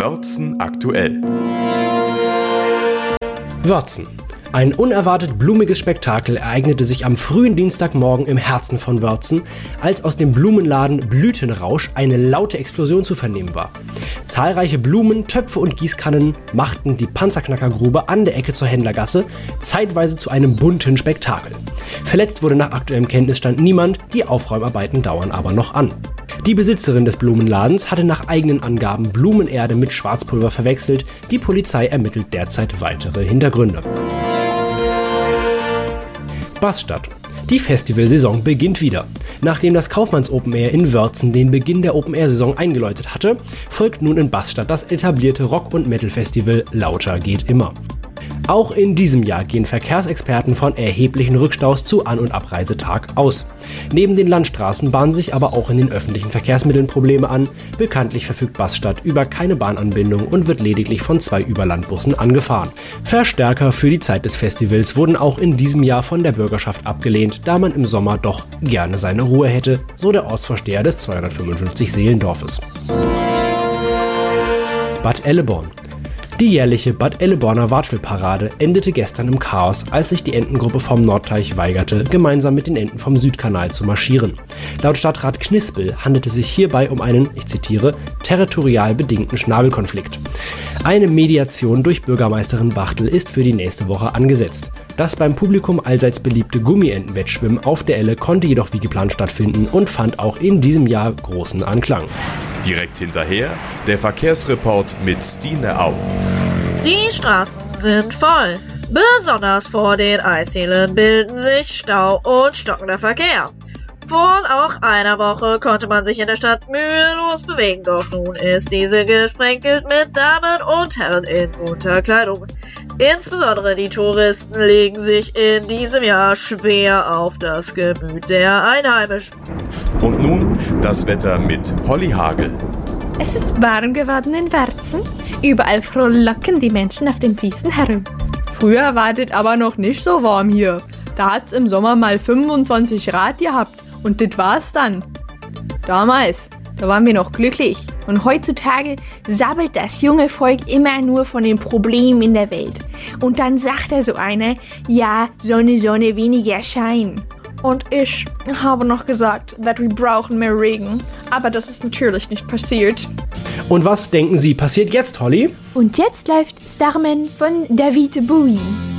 Wörzen aktuell. Wörzen. Ein unerwartet blumiges Spektakel ereignete sich am frühen Dienstagmorgen im Herzen von Wörzen, als aus dem Blumenladen Blütenrausch eine laute Explosion zu vernehmen war. Zahlreiche Blumen, Töpfe und Gießkannen machten die Panzerknackergrube an der Ecke zur Händlergasse zeitweise zu einem bunten Spektakel. Verletzt wurde nach aktuellem Kenntnisstand niemand, die Aufräumarbeiten dauern aber noch an. Die Besitzerin des Blumenladens hatte nach eigenen Angaben Blumenerde mit Schwarzpulver verwechselt. Die Polizei ermittelt derzeit weitere Hintergründe. Bassstadt. Die Festivalsaison beginnt wieder. Nachdem das Kaufmanns Open Air in Wörzen den Beginn der Open Air Saison eingeläutet hatte, folgt nun in Bassstadt das etablierte Rock- und Metal-Festival Lauter geht immer. Auch in diesem Jahr gehen Verkehrsexperten von erheblichen Rückstaus zu An- und Abreisetag aus. Neben den Landstraßen bahnen sich aber auch in den öffentlichen Verkehrsmitteln Probleme an. Bekanntlich verfügt Bassstadt über keine Bahnanbindung und wird lediglich von 2 Überlandbussen angefahren. Verstärker für die Zeit des Festivals wurden auch in diesem Jahr von der Bürgerschaft abgelehnt, da man im Sommer doch gerne seine Ruhe hätte, so der Ortsvorsteher des 255 Seelendorfes. Bad Elleborn. Die jährliche Bad Elleborner Watschelparade endete gestern im Chaos, als sich die Entengruppe vom Nordteich weigerte, gemeinsam mit den Enten vom Südkanal zu marschieren. Laut Stadtrat Knispel handelte es sich hierbei um einen, ich zitiere, territorial bedingten Schnabelkonflikt. Eine Mediation durch Bürgermeisterin Bachtel ist für die nächste Woche angesetzt. Das beim Publikum allseits beliebte Gummientenwettschwimmen auf der Elle konnte jedoch wie geplant stattfinden und fand auch in diesem Jahr großen Anklang. Direkt hinterher der Verkehrsreport mit Stine Au. Die Straßen sind voll. Besonders vor den Eisdielen bilden sich Stau und stockender Verkehr. Vor auch einer Woche konnte man sich in der Stadt mühelos bewegen, doch nun ist diese gesprenkelt mit Damen und Herren in Unterkleidung. Insbesondere die Touristen legen sich in diesem Jahr schwer auf das Gemüt der Einheimischen. Und nun das Wetter mit Holly Hagel. Es ist warm geworden in Wörzen. Überall frohlocken die Menschen auf den Wiesen herum. Früher war das aber noch nicht so warm hier. Da hat's im Sommer mal 25 Grad gehabt und das war's dann. Damals, da waren wir noch glücklich. Und heutzutage sabbelt das junge Volk immer nur von den Problemen in der Welt. Und dann sagt da so einer, ja, Sonne, Sonne, weniger Schein. Und ich habe noch gesagt, dass wir brauchen mehr Regen. Aber das ist natürlich nicht passiert. Und was denken Sie passiert jetzt, Holly? Und jetzt läuft Starman von David Bowie.